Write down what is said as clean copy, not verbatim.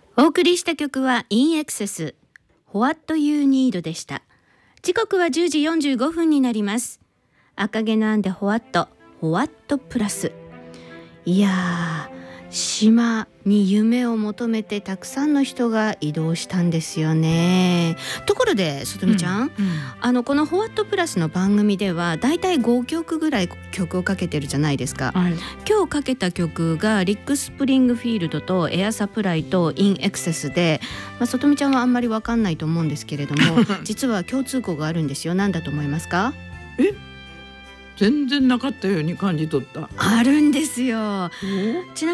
お送りした曲は In Excess What You Need でした。時刻は10時45分になります。赤毛のアンでホワットプラス。いやー、島に夢を求めてたくさんの人が移動したんですよね。ところでさとみちゃん、このホワットプラスの番組ではだいたい5曲ぐらい曲をかけてるじゃないですか、はい、今日かけた曲がリック・スプリングフィールドとエアサプライとインエクセスで、さとみちゃんはあんまり分かんないと思うんですけれども実は共通項があるんですよ。何だと思いますか？ 全然なかったように感じ取った。 あるんですよ。ちな